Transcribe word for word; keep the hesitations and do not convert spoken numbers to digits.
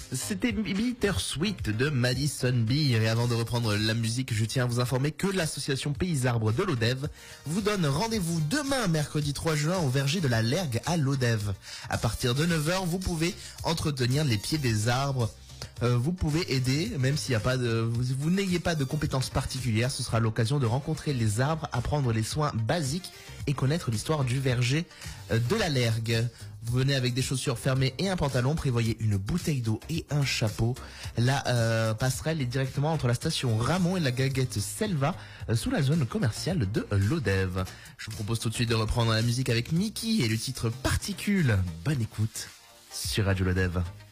C'était Bittersweet de Madison Beer. Et avant de reprendre la musique, je tiens à vous informer que l'association Pays Arbres de l'Odève vous donne rendez-vous demain, mercredi trois juin, au verger de la Lergue à l'Odève. À partir de neuf heures, vous pouvez entretenir les pieds des arbres. Euh, vous pouvez aider, même s'il n'y a pas de, vous, vous n'ayez pas de compétences particulières. Ce sera l'occasion de rencontrer les arbres, apprendre les soins basiques et connaître l'histoire du verger euh, de la Lergue. Vous venez avec des chaussures fermées et un pantalon, prévoyez une bouteille d'eau et un chapeau. La euh, passerelle est directement entre la station Ramon et la Gaguette Selva, euh, sous la zone commerciale de l'Odève. Je vous propose tout de suite de reprendre la musique avec Mickey et le titre Particule. Bonne écoute sur Radio l'Odève.